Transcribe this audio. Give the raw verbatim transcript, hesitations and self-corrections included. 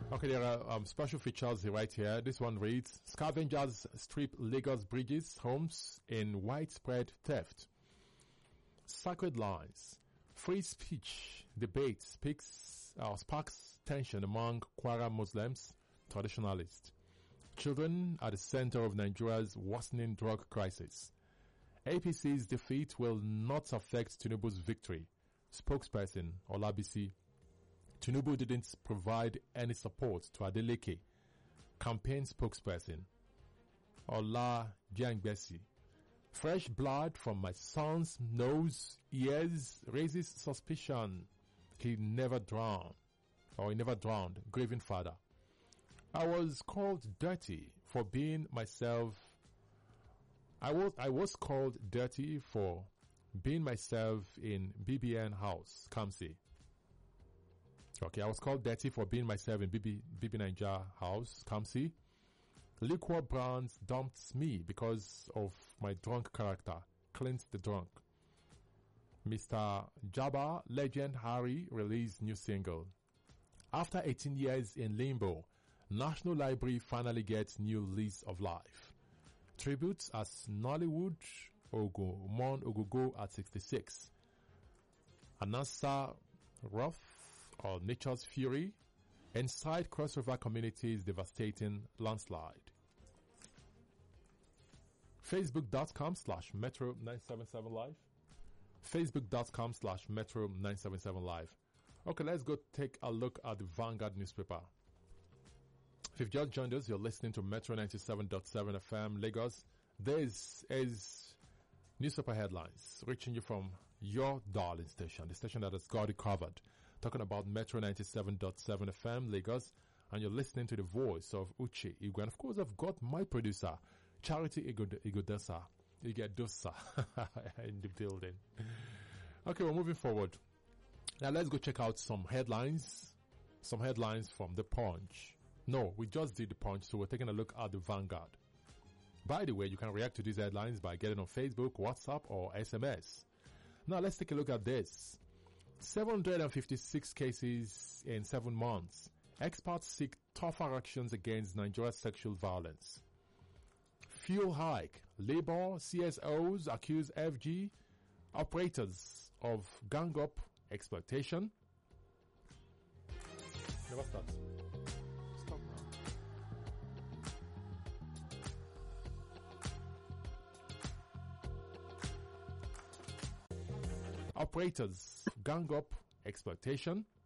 Okay, there are um, special features right here. This one reads, scavengers strip Lagos bridges, homes in widespread theft. Sacred lines. Free speech debate speaks, uh, sparks tension among Kwara Muslims, traditionalists. Children are the center of Nigeria's worsening drug crisis. A P C's defeat will not affect Tinubu's victory. Spokesperson Olabisi. Tinubu didn't provide any support to Adeleke. Campaign spokesperson Ola Jangbesi. Fresh blood from my son's nose, ears raises suspicion. He never drowned, or he never drowned, grieving father. I was called dirty for being myself. I was, I was called dirty for being myself in B B N house, Kamsi. Okay, I was called dirty for being myself in B B, B B Ninja house, Kamsi. Liquor brands dumped me because of my drunk character. Clint the Drunk. Mister Jabba legend Harry released new single. After eighteen years in limbo, National Library finally gets new lease of life. Tributes as Nollywood Ogo Mon Ogogo at sixty-six. Anasa Rough or Nature's Fury. Inside Cross River communities devastating landslide. Facebook.com slash Metro 977 Live. Facebook.com slash Metro 977 Live. Okay, let's go take a look at the Vanguard newspaper. If you've just joined us, you're listening to Metro ninety-seven point seven F M Lagos. This is newspaper headlines reaching you from your darling station, the station that has got it covered. Talking about Metro ninety-seven point seven F M Lagos, and you're listening to the voice of Uche Igwe. And of course, I've got my producer, Charity Igodesa, Igodosa, in the building. Okay, we're moving forward. Now let's go check out some headlines, some headlines from the Punch. No, we just did the Punch, so we're taking a look at the Vanguard. By the way, you can react to these headlines by getting on Facebook, WhatsApp, or S M S. Now let's take a look at this. seven hundred fifty-six cases in seven months. Experts seek tougher actions against Nigeria's sexual violence. Fuel hike. Labour C S Os accuse F G operators of gang up exploitation. Never start. Stop now. Operators gang up exploitation.